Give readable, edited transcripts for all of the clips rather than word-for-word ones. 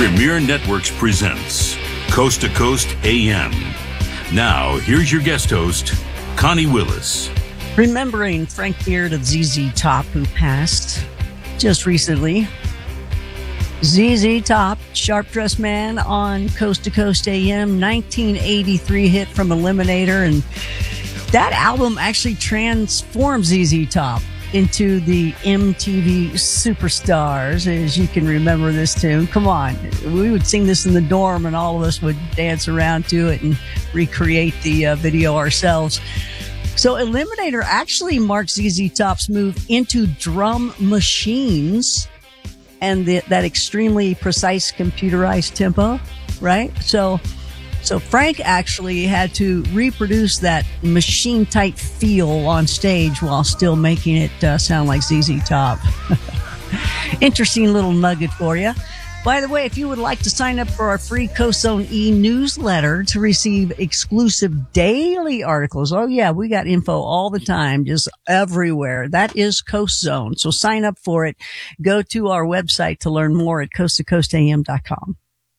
Premier Networks presents Coast to Coast AM. Now, here's your guest host, Connie Willis. Remembering Frank Beard of ZZ Top, who passed just recently. ZZ Top, Sharp Dressed Man on Coast to Coast AM, 1983 hit from Eliminator. And that album actually transformed ZZ Top into the MTV superstars, as you can remember this tune. Come on. We would sing this in the dorm and all of us would dance around to it and recreate the video ourselves. So Eliminator actually marked ZZ Top's move into drum machines and that extremely precise computerized tempo, right? So Frank actually had to reproduce that machine-type feel on stage while still making it sound like ZZ Top. Interesting little nugget for you. By the way, if you would like to sign up for our free Coast Zone e-newsletter to receive exclusive daily articles, oh yeah, we got info all the time, just everywhere. That is Coast Zone. So sign up for it. Go to our website to learn more at coasttocoastam.com.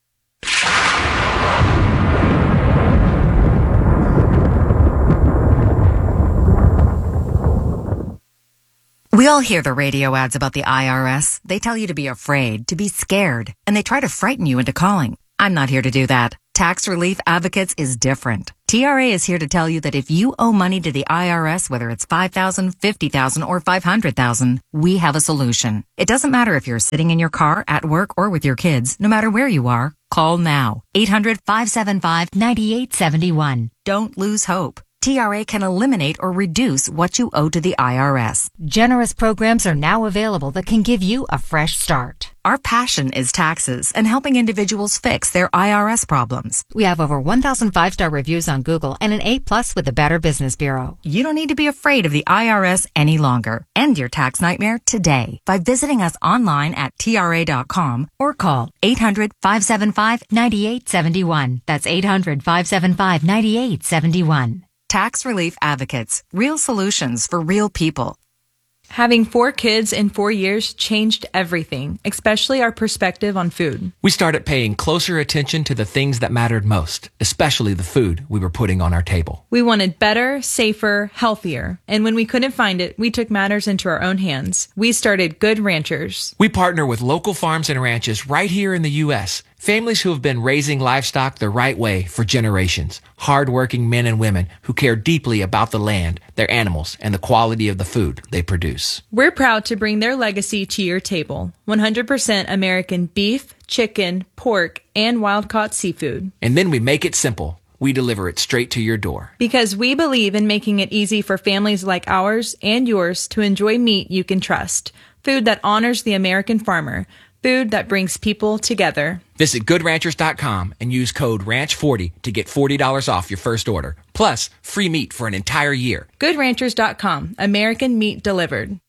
We all hear the radio ads about the IRS. They tell you to be afraid, to be scared, and they try to frighten you into calling. I'm not here to do that. Tax Relief Advocates is different. TRA is here to tell you that if you owe money to the IRS, whether it's $5,000, $50,000, or $500,000, we have a solution. It doesn't matter if you're sitting in your car, at work, or with your kids. No matter where you are, call now. 800-575-9871. Don't lose hope. TRA can eliminate or reduce what you owe to the IRS. Generous programs are now available that can give you a fresh start. Our passion is taxes and helping individuals fix their IRS problems. We have over 1,000 5-star reviews on Google and an A+ with the Better Business Bureau. You don't need to be afraid of the IRS any longer. End your tax nightmare today by visiting us online at TRA.com or call 800-575-9871. That's 800-575-9871. Tax Relief Advocates. Real solutions for real people. Having 4 kids in 4 years changed everything, especially our perspective on food. We started paying closer attention to the things that mattered most, especially the food we were putting on our table. We wanted better, safer, healthier. And when we couldn't find it, we took matters into our own hands. We started Good Ranchers. We partner with local farms and ranches right here in the U.S., families who have been raising livestock the right way for generations. Hard-working men and women who care deeply about the land, their animals, and the quality of the food they produce. We're proud to bring their legacy to your table. 100% American beef, chicken, pork, and wild-caught seafood. And then we make it simple. We deliver it straight to your door. Because we believe in making it easy for families like ours and yours to enjoy meat you can trust. Food that honors the American farmer. Food that brings people together. Visit GoodRanchers.com and use code RANCH40 to get $40 off your first order. Plus, free meat for an entire year. GoodRanchers.com. American meat delivered.